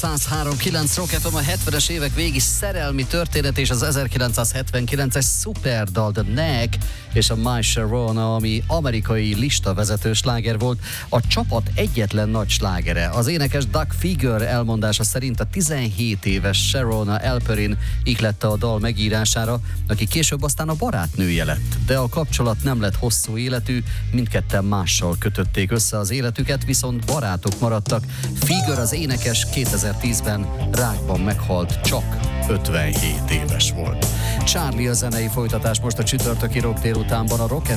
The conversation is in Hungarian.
103.9 Rock FM, a 70-es évek végi szerelmi történet és az 1979-es szuperdal The Knack és a My Sharona, ami amerikai listavezető sláger volt, a csapat egyetlen nagy slágere. Az énekes Doug Figure elmondása szerint a 17 éves Sharona Alperin ihlette a dal megírására, aki később aztán a barátnője lett. De a kapcsolat nem lett hosszú életű, mindketten mással kötötték össze az életüket, viszont barátok maradtak. Figure az énekes 2010-ben rákban meghalt, csak 57 éves volt. Charlie a zenei folytatás most a csütörtöki rock délutánban a Rock